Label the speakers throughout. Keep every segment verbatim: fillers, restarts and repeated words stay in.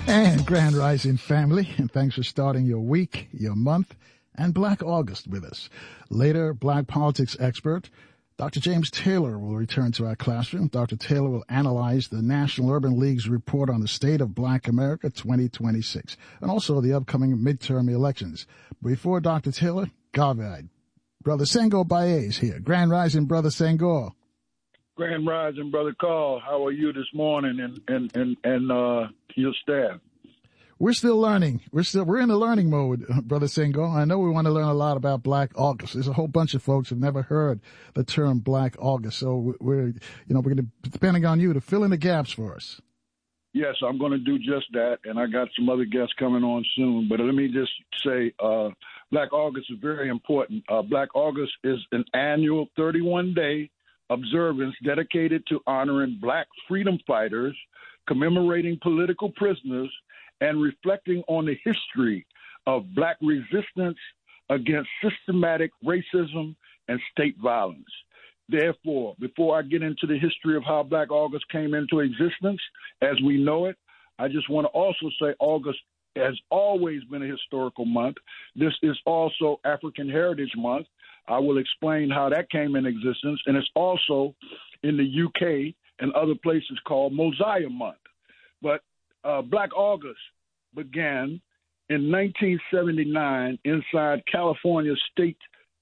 Speaker 1: And Grand Rising family, and thanks for starting your week, your month, and Black August with us. Later, Black politics expert Doctor James Taylor will return to our classroom. Doctor Taylor will analyze the National Urban League's report on the state of Black America twenty twenty-six, and also the upcoming midterm elections. Before Doctor Taylor, Garvey, Brother Senghor Baez here. Grand Rising, Brother Senghor.
Speaker 2: Grand Rising, Brother Carl. How are you this morning, and and and, and uh, your staff?
Speaker 1: We're still learning. We're still we're in the learning mode, Brother Senghor. I know we want to learn a lot about Black August. There's a whole bunch of folks who've never heard the term Black August, so we're you know we're going to depending on you to fill in the gaps for us.
Speaker 2: Yes, I'm going to do just that, and I got some other guests coming on soon. But let me just say, uh, Black August is very important. Uh, Black August is an annual thirty-one day observance dedicated to honoring Black freedom fighters, commemorating political prisoners, and reflecting on the history of Black resistance against systematic racism and state violence. Therefore, before I get into the history of how Black August came into existence as we know it, I just want to also say August has always been a historical month. This is also African Heritage Month. I will explain how that came in existence, and it's also in the U K and other places called Mosiah Month. But Uh, Black August began in nineteen seventy-nine inside California State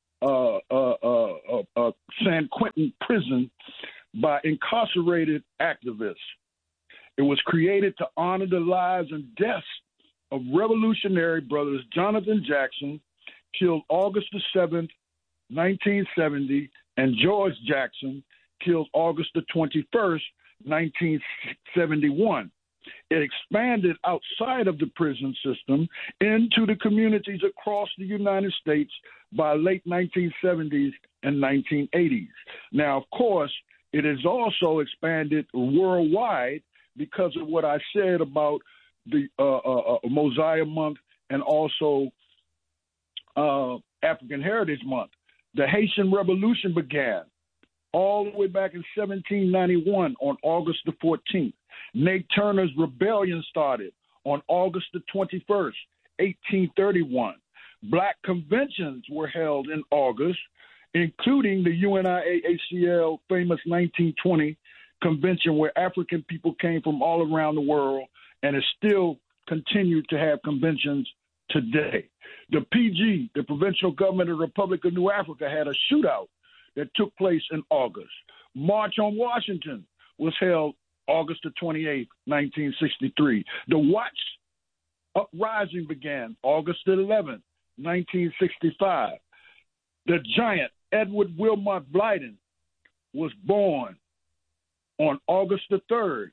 Speaker 2: uh, uh, uh, uh, uh, San Quentin prison by incarcerated activists. It was created to honor the lives and deaths of Revolutionary brothers Jonathan Jackson, killed August the seventh, nineteen seventy, and George Jackson, killed August the twenty-first, nineteen seventy-one. It expanded outside of the prison system into the communities across the United States by late nineteen seventies and nineteen eighties. Now, of course, it has also expanded worldwide because of what I said about the uh, uh, uh, Mosiah Month and also uh, African Heritage Month. The Haitian Revolution began all the way back in seventeen ninety-one on August the fourteenth. Nate Turner's rebellion started on August the twenty-first, eighteen thirty-one. Black conventions were held in August, including the U N I A H C L famous nineteen twenty convention where African people came from all around the world, and it still continued to have conventions today. The P G, the Provincial Government of the Republic of New Africa, had a shootout that took place in August. March on Washington was held August the twenty-eighth, nineteen sixty-three. The Watts Uprising began August the eleventh, nineteen sixty-five. The giant Edward Wilmot Blyden was born on August the third.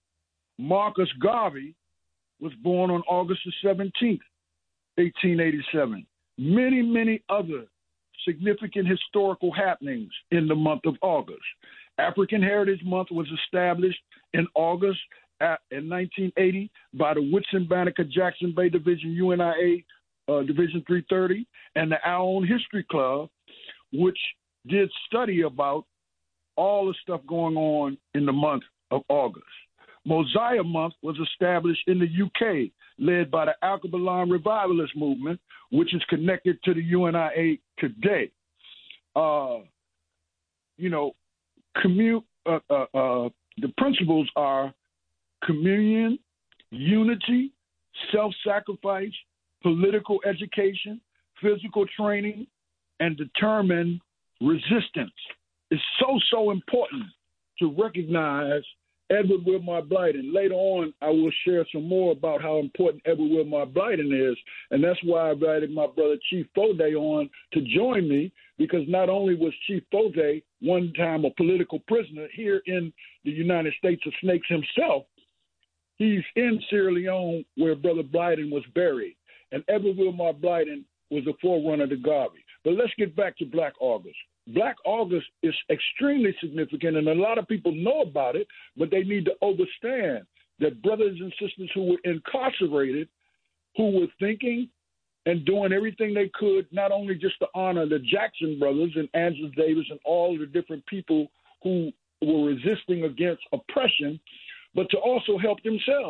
Speaker 2: Marcus Garvey was born on August the seventeenth, eighteen eighty-seven. Many, many other significant historical happenings in the month of August. African Heritage Month was established in August at, in nineteen eighty by the Woodson Banneker Jackson Bay Division U N I A uh, Division three thirty and the Our Own History Club, which did study about all the stuff going on in the month of August. Mosiah Month was established in the U K, led by the Alkebulan Revivalist movement, which is connected to the U N I A today. Uh, you know, commu- uh, uh, uh, the principles are communion, unity, self-sacrifice, political education, physical training, and determined resistance. It's so, so important to recognize Edward Wilmot Blyden. Later on, I will share some more about how important Edward Wilmot Blyden is, and that's why I invited my brother Chief Fode on to join me, because not only was Chief Fode one time a political prisoner here in the United States of Snakes himself, he's in Sierra Leone where Brother Blyden was buried, and Edward Wilmot Blyden was a forerunner to Garvey. But let's get back to Black August. Black August is extremely significant, and a lot of people know about it, but they need to understand that brothers and sisters who were incarcerated, who were thinking and doing everything they could, not only just to honor the Jackson brothers and Angela Davis and all the different people who were resisting against oppression, but to also help themselves.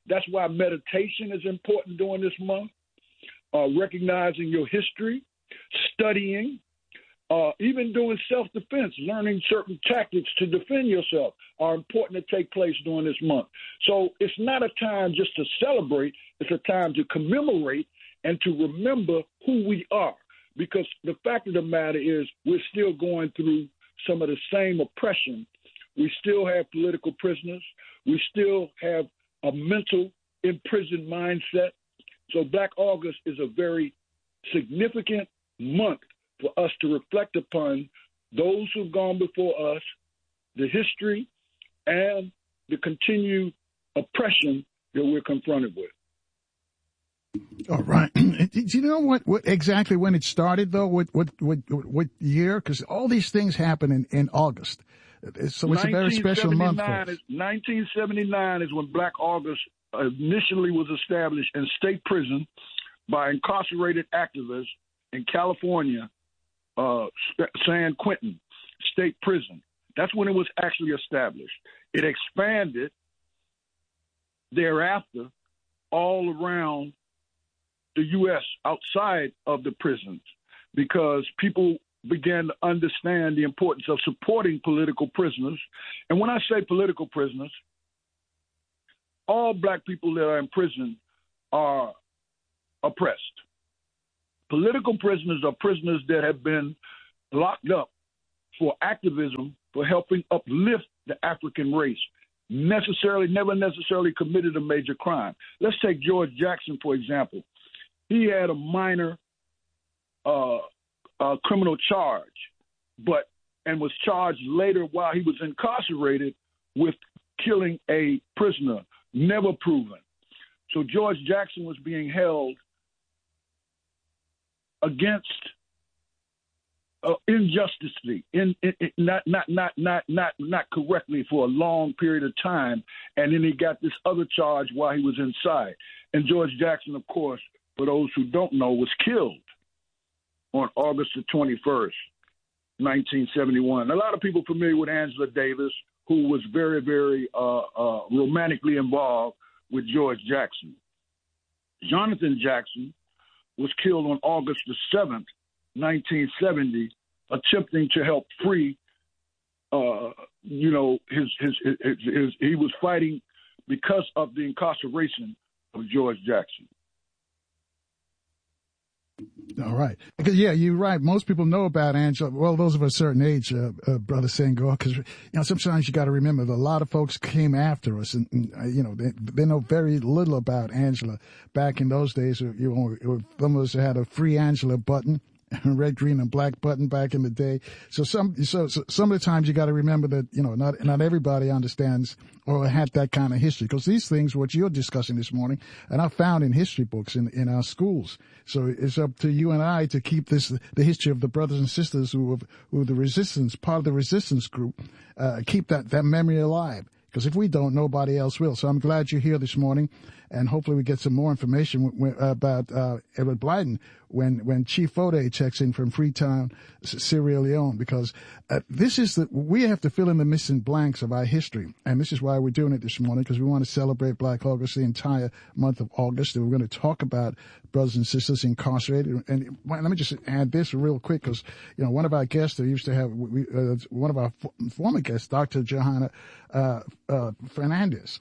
Speaker 2: That's why meditation is important during this month, uh, recognizing your history, studying, uh, even doing self-defense, learning certain tactics to defend yourself are important to take place during this month. So it's not a time just to celebrate. It's a time to commemorate and to remember who we are. Because the fact of the matter is we're still going through some of the same oppression. We still have political prisoners. We still have a mental imprisoned mindset. So Black August is a very significant month for us to reflect upon those who've gone before us, the history, and the continued oppression that we're confronted with.
Speaker 1: All right. Do you know what, what exactly when it started, though? What what what, what year? Because all these things happen in, in August. So it's a very special month for us.
Speaker 2: nineteen seventy-nine is when Black August initially was established in state prison by incarcerated activists in California, uh, San Quentin State Prison. That's when it was actually established. It expanded thereafter all around the U S outside of the prisons because people began to understand the importance of supporting political prisoners. And when I say political prisoners, all black people that are in prison are oppressed. Political prisoners are prisoners that have been locked up for activism, for helping uplift the African race, necessarily, never necessarily committed a major crime. Let's take George Jackson, for example. He had a minor uh, uh, criminal charge, but and was charged later while he was incarcerated with killing a prisoner, never proven. So George Jackson was being held against uh, injustice, in, in, in, not not not not not not correctly for a long period of time, and then he got this other charge while he was inside. And George Jackson, of course, for those who don't know, was killed on August the twenty-first, nineteen seventy-one. A lot of people familiar with Angela Davis, who was very, very uh, uh, romantically involved with George Jackson. Jonathan Jackson was killed on August the seventh, nineteen seventy, attempting to help free, uh, you know, his, his, his, his, his, he was fighting because of the incarceration of George Jackson.
Speaker 1: All right. Because, yeah, you're right. Most people know about Angela. Well, those of a certain age, uh, uh, Brother Senghor, because, you know, sometimes you got to remember that a lot of folks came after us and, and uh, you know, they, they know very little about Angela. Back in those days, you know, some of us had a Free Angela button, red, green, and black button back in the day. So some, so, so some of the times you got to remember that, you know, not, not everybody understands or had that kind of history, because these things, what you're discussing this morning, are not found in history books in, in our schools. So it's up to you and I to keep this, the history of the brothers and sisters who were, who were the resistance, part of the resistance group, uh, keep that, that memory alive. Because if we don't, nobody else will. So I'm glad you're here this morning, and hopefully we get some more information w- w- about uh, Edward Blyden when when Chief Fode checks in from Freetown, Sierra Leone. Because uh, this is the we have to fill in the missing blanks of our history, and this is why we're doing it this morning, because we want to celebrate Black August the entire month of August, and we're going to talk about brothers and sisters incarcerated. And let me just add this real quick, because you know one of our guests that used to have we, uh, one of our f- former guests, Doctor Johanna uh, uh, Fernandez.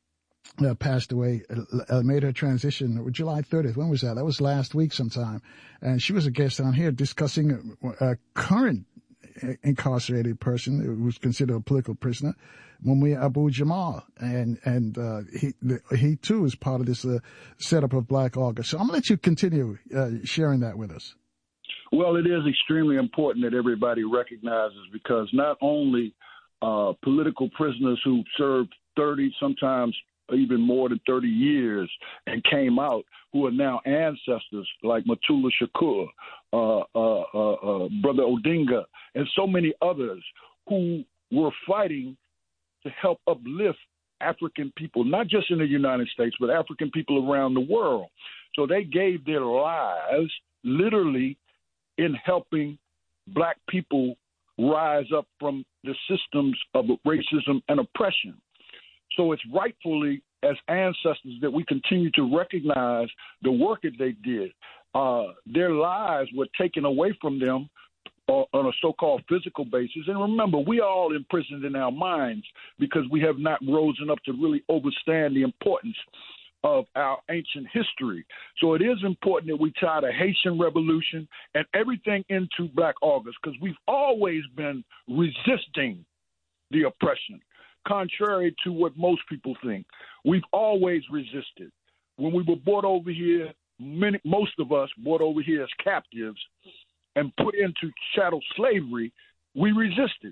Speaker 1: Uh, passed away, uh, made her transition July thirtieth. When was that? That was last week sometime. And she was a guest on here discussing a, a current incarcerated person who was considered a political prisoner, Mumia Abu-Jamal. And, and, uh, he, the, he too is part of this, uh, setup of Black August. So I'm going to let you continue, uh, sharing that with us.
Speaker 2: Well, it is extremely important that everybody recognizes, because not only, uh, political prisoners who served thirty, sometimes even more than thirty years and came out, who are now ancestors like Mutulu Shakur, uh, uh, uh, uh, Brother Odinga, and so many others who were fighting to help uplift African people, not just in the United States, but African people around the world. So they gave their lives literally in helping black people rise up from the systems of racism and oppression. So it's rightfully as ancestors that we continue to recognize the work that they did. Uh, their lives were taken away from them on a so-called physical basis. And remember, we are all imprisoned in our minds because we have not risen up to really understand the importance of our ancient history. So it is important that we tie the Haitian Revolution and everything into Black August, because we've always been resisting the oppression, contrary to what most people think. We've always resisted. When we were brought over here, many, most of us brought over here as captives and put into chattel slavery, we resisted.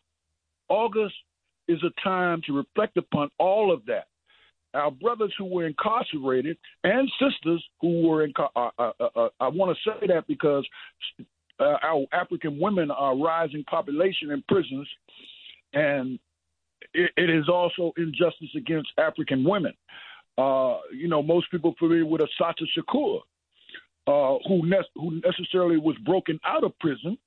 Speaker 2: August is a time to reflect upon all of that. Our brothers who were incarcerated and sisters who were in, uh, uh, uh, I want to say that because uh, our African women are a rising population in prisons, and it, it is also injustice against African women. Uh, you know, most people familiar with Assata Shakur, Uh, who, ne- who necessarily was broken out of prison.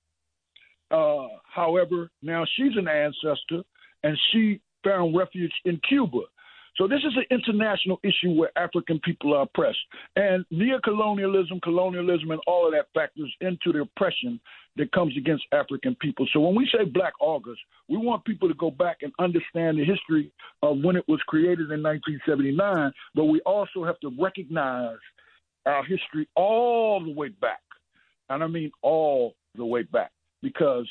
Speaker 2: Uh, however, now she's an ancestor, and she found refuge in Cuba. So this is an international issue where African people are oppressed. And neocolonialism, colonialism, and all of that factors into the oppression that comes against African people. So when we say Black August, we want people to go back and understand the history of when it was created in nineteen seventy-nine, but we also have to recognize our history all the way back. And I mean all the way back, because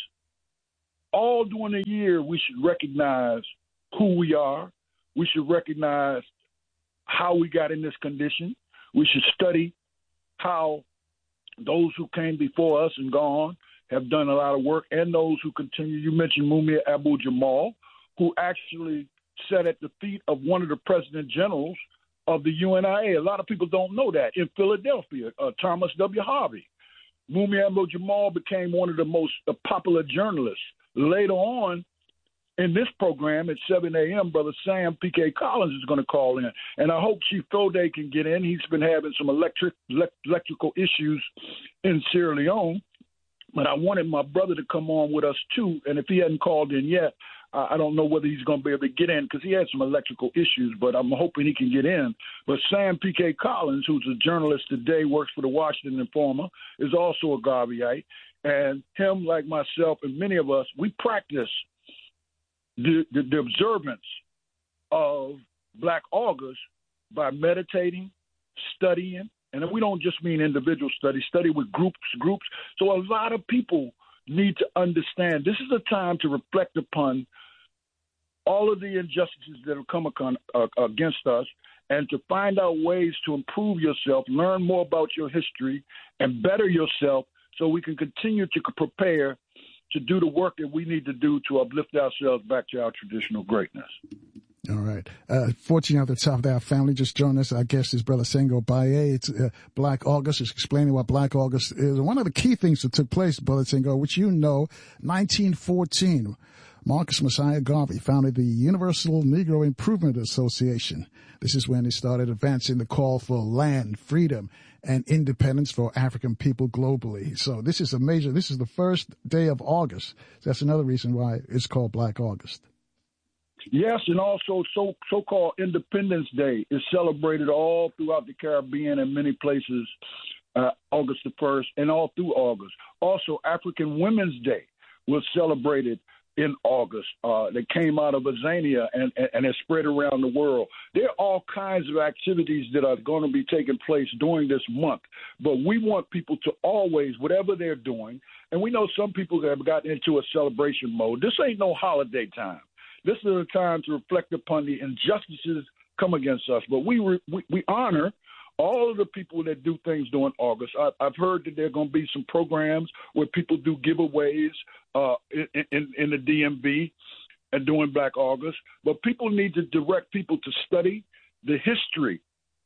Speaker 2: all during the year we should recognize who we are. We should recognize how we got in this condition. We should study how those who came before us and gone have done a lot of work, and those who continue. You mentioned Mumia Abu-Jamal, who actually sat at the feet of one of the president generals of the U N I A. A lot of people don't know that. In Philadelphia, uh, Thomas W. Harvey. Mumia Abu-Jamal became one of the most uh, popular journalists. Later on in this program at seven a.m., Brother Sam P K. Collins is going to call in. And I hope Chief Fode can get in. He's been having some electric electrical issues in Sierra Leone. But I wanted my brother to come on with us, too. And if he hadn't called in yet, I don't know whether he's going to be able to get in because he had some electrical issues, but I'm hoping he can get in. But Sam P K. Collins, who's a journalist today, works for the Washington Informer, is also a Garveyite. And him, like myself and many of us, we practice the, the, the observance of Black August by meditating, studying, and we don't just mean individual study, study with groups, groups. So a lot of people need to understand this is a time to reflect upon all of the injustices that have come upon, uh, against us, and to find out ways to improve yourself, learn more about your history, and better yourself so we can continue to prepare to do the work that we need to do to uplift ourselves back to our traditional greatness.
Speaker 1: All right. Uh, fortunately, at the top of our family, just joined us. Our guest is Brother Senghor Baye. It's uh, Black August. It's explaining what Black August is. One of the key things that took place, Brother Senghor, which you know, nineteen fourteen, Marcus Messiah Garvey founded the Universal Negro Improvement Association. This is when he started advancing the call for land, freedom, and independence for African people globally. So this is a major, this is the first day of August. That's another reason why it's called Black August.
Speaker 2: Yes, and also so, so-called Independence Day is celebrated all throughout the Caribbean and many places, uh, August the first, and all through August. Also, African Women's Day was celebrated in August. Uh, that came out of Azania and, and, and has spread around the world. There are all kinds of activities that are going to be taking place during this month, but we want people to always, whatever they're doing, and we know some people have gotten into a celebration mode. This ain't no holiday time. This is a time to reflect upon the injustices come against us. But we re, we, we honor all of the people that do things during August. I, I've heard that there are going to be some programs where people do giveaways uh, in, in, in the D M V and during Black August. But people need to direct people to study the history,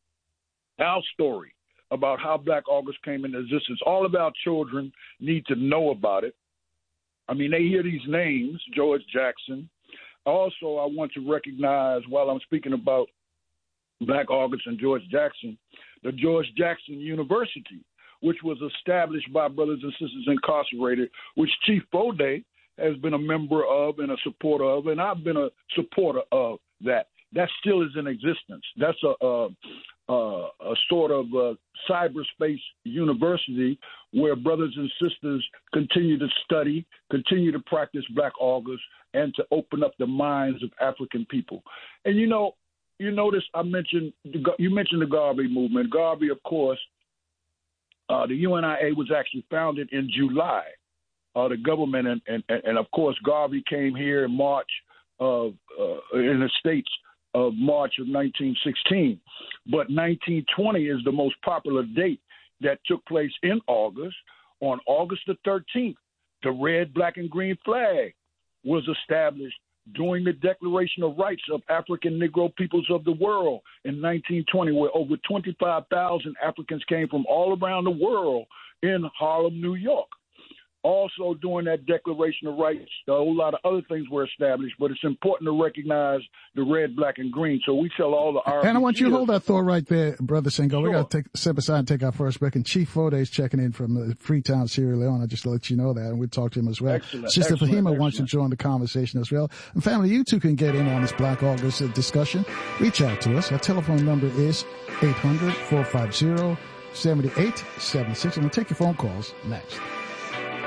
Speaker 2: our story, about how Black August came into existence. All of our children need to know about it. I mean, they hear these names, George Jackson. Also, I want to recognize, while I'm speaking about Black August and George Jackson, the George Jackson University, which was established by brothers and sisters incarcerated, which Chief Fode has been a member of and a supporter of, and I've been a supporter of that. that still is in existence. That's a, a, a, a sort of a cyberspace university where brothers and sisters continue to study, continue to practice Black August, and to open up the minds of African people. And, you know, you notice I mentioned, you mentioned the Garvey movement. Garvey, of course, uh, the U N I A was actually founded in July. Uh, the government, and, and, and, of course, Garvey came here in March of, uh, in the States of March of nineteen sixteen. But nineteen twenty is the most popular date that took place in August. On August the thirteenth, the red, black, and green flag was established during the Declaration of Rights of African Negro Peoples of the World in nineteen twenty, where over twenty-five thousand Africans came from all around the world in Harlem, New York. Also, during that Declaration of Rights, a whole lot of other things were established, but it's important to recognize the red, black, and green. So we tell all the R B G.
Speaker 1: And I want you to hold that thought right there, Brother Singo. Sure. We got to step aside and take our first break. And Chief Fode is checking in from uh, Freetown, Sierra Leone. I just to let you know that, and we'll talk to him as well.
Speaker 2: Excellent,
Speaker 1: Sister
Speaker 2: excellent,
Speaker 1: Fahima
Speaker 2: excellent.
Speaker 1: wants to join the conversation as well. And family, you too can get in on this Black August discussion. Reach out to us. Our telephone number is eight hundred, four five zero, seven eight seven six. And we'll take your phone calls next.